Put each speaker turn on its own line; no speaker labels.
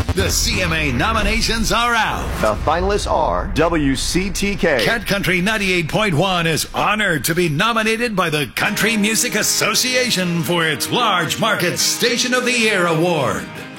The CMA nominations are out.
The finalists are WCTK.
Cat Country 98.1 is honored to be nominated by the Country Music Association for its Large Market Station of the Year Award.